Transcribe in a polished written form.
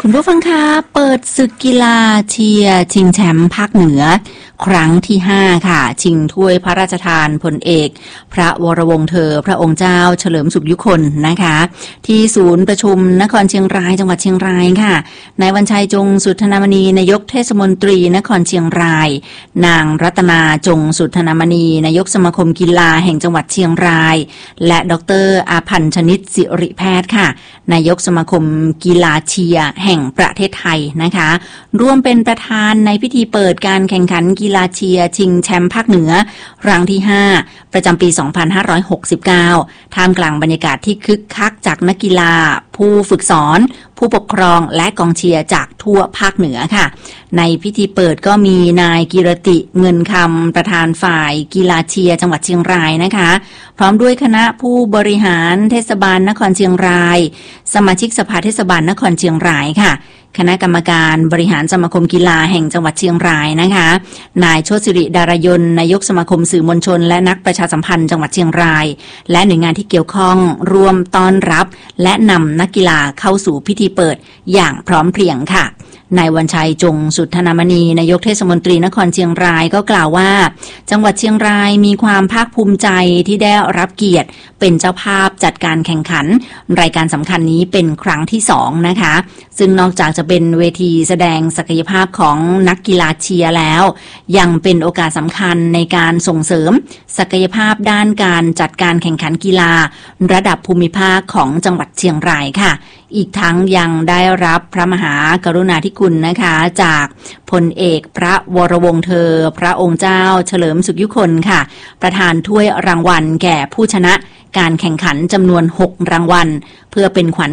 คุณผู้ฟังคะเปิดศึกกีฬาเชียร์ชิงแชมป์ภาคเหนือครั้งที่5ค่ะชิงถ้วยพระราชทานพลเอกพระวรวงศ์เธอพระองค์เจ้าเฉลิมสุขยุคนนะคะที่ศูนย์ประชุมนครเชียงรายจังหวัดเชียงรายค่ะนายวันชัยจงสุทธนามณีนายกเทศมนตรีนครเชียงรายนางรัตนาจงสุทธนามณีนายกสมาคมกีฬาแห่งจังหวัดเชียงรายและดร.อาพันธ์ชนิดสิริแพทย์ค่ะนายกสมาคมกีฬาเชียร์แห่งประเทศไทยนะคะร่วมเป็นประธานในพิธีเปิดการแข่งขันกีฬาเชียร์ชิงแชมป์ภาคเหนือครั้งที่5ประจำปี 2569 ท่ามกลางบรรยากาศที่คึกคักจากนักกีฬาผู้ฝึกสอนผู้ปกครองและกองเชียร์จากทั่วภาคเหนือค่ะในพิธีเปิดก็มีนายกิรติเงินคำประธานฝ่ายกีฬาเชียร์จังหวัดเชียงรายนะคะพร้อมด้วยคณะผู้บริหารเทศบาลนครเชียงรายสมาชิกสภาเทศบาลนครเชียงรายค่ะคณะกรรมการบริหารสมาคมกีฬาแห่งจังหวัดเชียงรายนะคะนายโชติสิริดารยนนายกสมาคมสื่อมวลชนและนักประชาสัมพันธ์จังหวัดเชียงรายและหน่วยงานที่เกี่ยวข้องร่วมต้อนรับและนำนักกีฬาเข้าสู่พิธีเปิดอย่างพร้อมเพรียงค่ะนายวันชัยจงสุทธนามณีนายกเทศมนตรีนครเชียงรายก็กล่าวว่าจังหวัดเชียงรายมีความภาคภูมิใจที่ได้รับเกียรติเป็นเจ้าภาพจัดการแข่งขันรายการสำคัญนี้เป็นครั้งที่2นะคะซึ่งนอกจากจะเป็นเวทีแสดงศักยภาพของนักกีฬาเชียร์แล้วยังเป็นโอกาสสำคัญในการส่งเสริมศักยภาพด้านการจัดการแข่งขันกีฬาระดับภูมิภาคของจังหวัดเชียงรายค่ะอีกทั้งยังได้รับพระมหากรุณาธิคุณนะคะจากพลเอกพระวรวงศ์เธอพระองค์เจ้าเฉลิมสุขยุคนค่ะประธานถ้วยรางวัลแก่ผู้ชนะการแข่งขันจำนวน6รางวัลเพื่อเป็นขวัญ